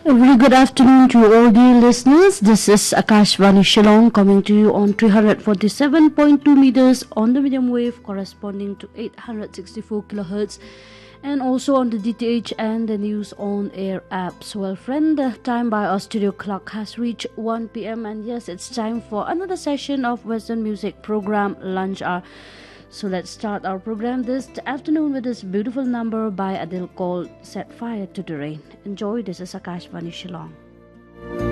A very good afternoon to all dear listeners. This is Akashvani Shillong coming to you on 347.2 meters on the medium wave corresponding to 864 kilohertz and also on the DTH and the news on air apps. Well, friend, the time by our studio clock has reached 1 p.m. and yes, it's time for another session of Western music program Lunch Hour. So let's start our program this afternoon with this beautiful number by Adele called Set Fire to the Rain. Enjoy. This is Akashvani Shillong.